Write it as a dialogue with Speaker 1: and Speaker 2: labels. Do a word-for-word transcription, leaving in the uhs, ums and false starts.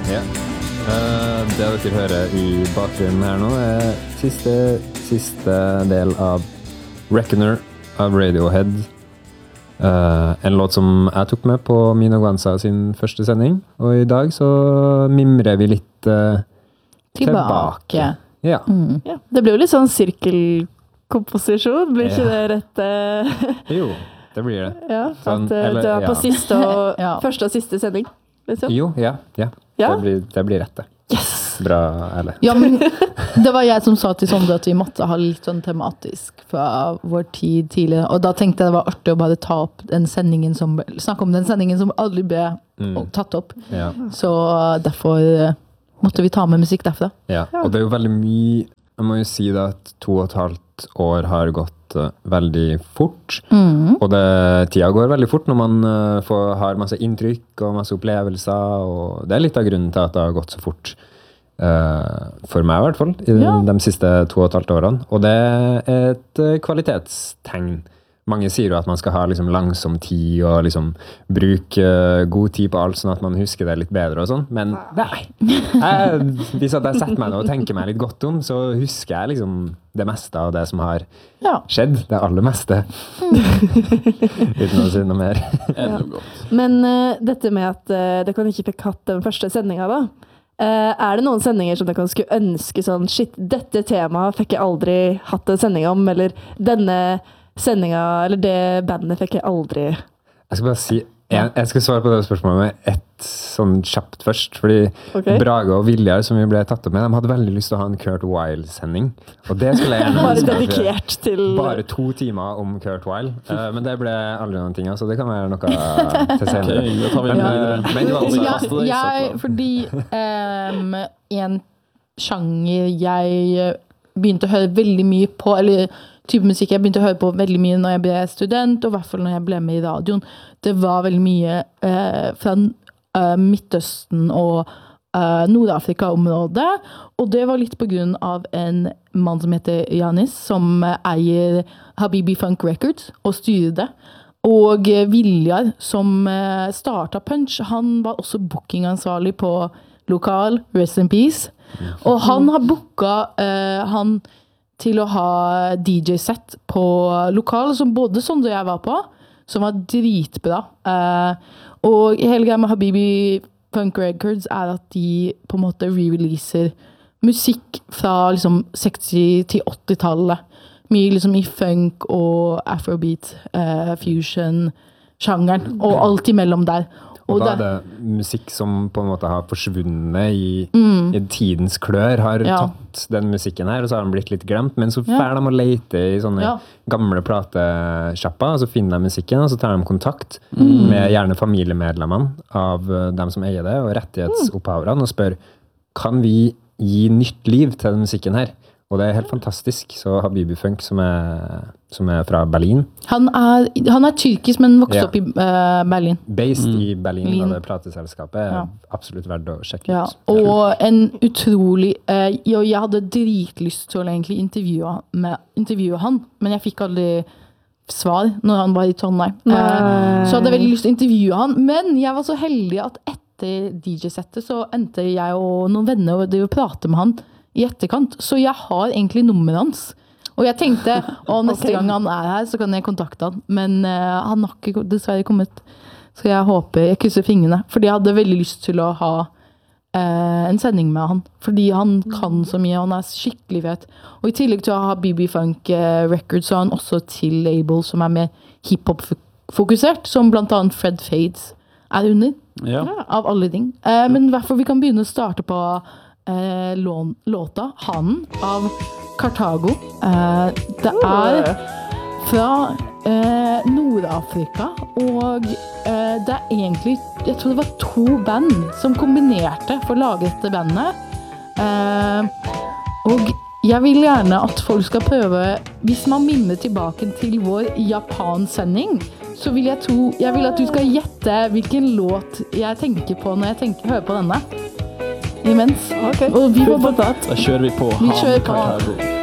Speaker 1: Ja. Uh, det dere hører i bakgrunnen her nå er siste, siste del av Reckoner av Radiohead. Uh, en låt som jeg tok med på Mino Guanza sin første sending, og i dag så mimrer vi litt uh, tilbake. tilbake. Ja.
Speaker 2: Mm. Ja. Det ble jo litt sånn sirkelkomposisjon, blir ikke ja. det rett? Uh...
Speaker 1: jo, det blir det.
Speaker 2: Ja,
Speaker 1: sånn,
Speaker 2: at uh,
Speaker 1: eller,
Speaker 2: det var på
Speaker 1: ja.
Speaker 2: siste og, ja. første og siste sending. Liksom.
Speaker 1: Jo, ja, ja.
Speaker 2: Ja?
Speaker 1: Det, blir, det blir rett det.
Speaker 2: Yes!
Speaker 1: Bra, eller?
Speaker 3: Ja, men det var jeg som sa til Sondre at vi måtte ha litt sånn tematisk fra vår tid tidligere, og da tenkte jeg det var artig å bare ta opp den sendingen som, snakke om den sendingen som aldri ble mm. tatt opp.
Speaker 1: Ja.
Speaker 3: Så derfor måtte vi ta med musikk derfra.
Speaker 1: Ja, og det er jo veldig mye, jeg må jo si da at to og et halvt år har gått uh, veldig fort, mm. og det, tida går veldig fort når man uh, får, har masse inntrykk og masse opplevelser, og det er litt av grunnen til at det har gått så fort. Uh, for meg i hvert fall, i ja. de siste to og et halvt årene. Og det er et uh, kvalitetstegn. Mange sier jo at man skal ha liksom, langsom tid og liksom, bruke uh, god tid på alt, sånn at man husker det litt bedre og sånn. Men nei! Jeg, hvis at jeg setter meg ned og tenker meg litt godt om, så husker jeg liksom, det meste av det som har ja. skjedd. Det aller meste. Uten å si noe mer.
Speaker 2: Ja. Men uh, dette med at uh, det kan ikke fikk hatt den første sendinga da, Uh, er det noen sendinger som dere skulle ønske sånn, shit, dette temaet fikk jeg aldri hatt en sending om, eller denne sendinga, eller det bandet fikk jeg aldri...
Speaker 1: Jeg skal bare si, jeg, jeg skal svare på det spørsmålet med ett sånn kjapt først, fordi okay. Brage og Viljar som vi ble tatt opp med, de hadde veldig lyst til å ha en Kurt Weill-sending, og det skulle jeg gjerne
Speaker 2: bare dedikert til...
Speaker 1: Bare to timer om Kurt Weill, uh, men det ble aldri noen ting, så det kan være noe til senere.
Speaker 4: Okay, da tar vi
Speaker 1: men, uh, men altså,
Speaker 3: jeg, jeg, fordi um, en sjanger jeg begynte å høre veldig mye på, eller type musikk jeg begynte å høre på veldig mye når jeg ble student, og i hvert fall når jeg ble med i radioen, det var veldig mye uh, fra uh, Midtøsten og uh, Nord-Afrika-området, og det var litt på grunn av en mann som heter Janis, som uh, eier Habibi Funk Records, og styrer det. Og uh, Viljar, som uh, startet Punch, han var også bookingansvarlig på lokal, Rest in Peace, og han har booket uh, han til å ha D J-sett på lokal, som både Sondre og jeg var på, som var dritbra. Uh, og hele greia med Habibi Funk Records er at de på en måte re-releaser musikk fra liksom seksti- til åtti-tallet. Mye liksom i funk og afrobeat, uh, fusion, sjangeren, og alt imellom der.
Speaker 1: Og, og da er det musikk som på en måte har forsvunnet i, mm. i tidens klør, har ja. tatt den musikken her, og så har den blitt litt glemt, men så fær de å lete i sånne ja. gamle plateshapper, og så finner de musikken, og så tar de kontakt mm. med gjerne familiemedlemmene av dem som eier det, og rettighetsopphaverne, og spør, kan vi gi nytt liv til den musikken her? Og det er helt fantastisk. Så Habibi Funk, som er, som er fra Berlin.
Speaker 3: Han er, han er tyrkisk, men vokste ja. opp i uh, Berlin.
Speaker 1: Based mm. i Berlin, Berlin. Og det plateselskapet er ja. absolutt verdt å sjekke
Speaker 3: ja.
Speaker 1: ut.
Speaker 3: Og en utrolig... Uh, jo, jeg hadde dritlyst til å egentlig intervjue, med, intervjue han, men jeg fikk aldri svar når han var i Trondheim. Uh, så jeg hadde veldig lyst til å intervjue han, men jeg var så heldig at etter D J-settet så endte jeg og noen venner og det å prate med han i etterkant, så jeg har egentlig nummeret hans. Og jeg tenkte, å neste okay. gang han er her, så kan jeg kontakte han. Men uh, han har ikke dessverre kommet. Så jeg håper, jeg krysser fingrene. Fordi jeg hadde veldig lyst til å ha uh, en sending med han. Fordi han kan så mye, han er skikkelig vet. Og i tillegg til å ha B B Funk uh, Records, så har han også til label som er mer hiphop-fokusert, som blant annet Fred Fades er under.
Speaker 4: Ja.
Speaker 3: Av alle ting. Uh, men i hvert fall vi kan begynne å starte på Eh, lån, låta Hanen av Kartago. Eh, det er fra eh, Nord-Afrika, og eh, det er egentlig, jeg tror det var to band som kombinerte for å lage dette bandet. Eh, og jeg vil gjerne at folk skal prøve, hvis man minner tilbake til vår Japan-sending, så vil jeg, tro, jeg vil at du skal gjette hvilken låt jeg tenker på når jeg tenker, hører på denne. Imens.
Speaker 2: Okay.
Speaker 3: Og vi var
Speaker 4: Da kjører vi på
Speaker 3: Vi kjører på
Speaker 4: Kartago.